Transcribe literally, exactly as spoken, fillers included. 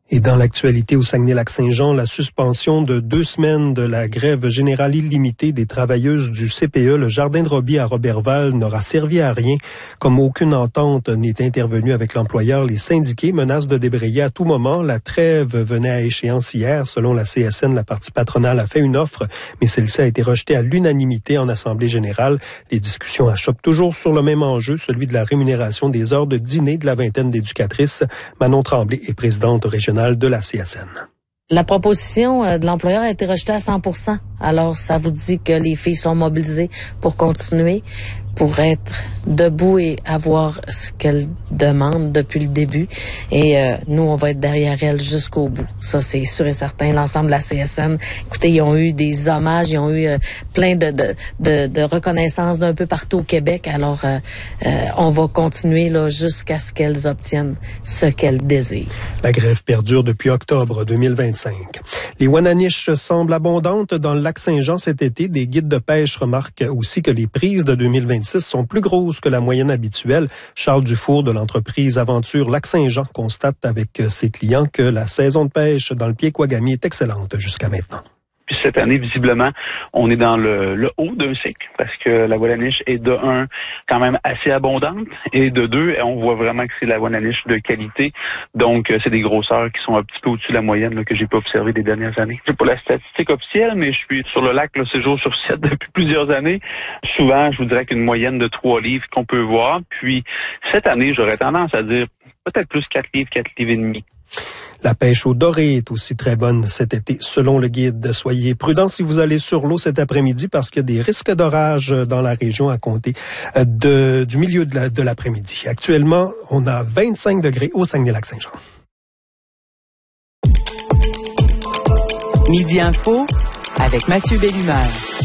Et dans l'actualité au Saguenay-Lac-Saint-Jean, la suspension de deux semaines de la grève générale illimitée des travailleuses du C P E, le Jardin de Roby à Roberval, n'aura servi à rien. Comme aucune entente n'est intervenue avec l'employeur, les syndiqués menacent de débrayer à tout moment. La trêve venait à échéance hier. Selon la C S N, la partie patronale a fait une offre, mais celle-ci a été rejetée à l'unanimité en Assemblée générale. Les discussions achoppent toujours sur le même enjeu, celui de la rémunération des heures de dîner de la vingtaine d'éducatrices. Manon Tremblay est présidente régionale de la C S N. La proposition de l'employeur a été rejetée à cent pour cent. Alors, ça vous dit que les filles sont mobilisées pour continuer, pour être debout et avoir ce qu'elles demandent depuis le début. Et euh, nous, on va être derrière elles jusqu'au bout. Ça, c'est sûr et certain. L'ensemble de la C S N, écoutez, ils ont eu des hommages, ils ont eu euh, plein de, de, de, de reconnaissances d'un peu partout au Québec. Alors, euh, euh, on va continuer là jusqu'à ce qu'elles obtiennent ce qu'elles désirent. La grève perdure depuis octobre deux mille vingt-cinq. Les Wananiches semblent abondantes dans le lac Saint-Jean cet été. Des guides de pêche remarquent aussi que les prises de deux mille vingt-six sont plus grosses que la moyenne habituelle. Charles Dufour de l'entreprise Aventure Lac-Saint-Jean constate avec ses clients que la saison de pêche dans le Pied-Kouagami est excellente jusqu'à maintenant. Puis cette année, visiblement, on est dans le, le haut d'un cycle parce que la Wananiche est de un, quand même assez abondante et de deux, on voit vraiment que c'est la Wananiche de qualité. Donc, c'est des grosseurs qui sont un petit peu au-dessus de la moyenne là, que j'ai pas observé des dernières années. C'est pas la statistique officielle, mais je suis sur le lac là, six jours sur sept depuis plusieurs années. Souvent, je vous dirais qu'une moyenne de trois livres qu'on peut voir. Puis, cette année, j'aurais tendance à dire peut-être plus quatre livres, quatre livres et demi. La pêche au doré est aussi très bonne cet été, selon le guide. Soyez prudents si vous allez sur l'eau cet après-midi parce qu'il y a des risques d'orage dans la région à compter de, du milieu de, la, de l'après-midi. Actuellement, on a vingt-cinq degrés au Saguenay-Lac-Saint-Jean. Midi Info avec Mathieu Bellumeur.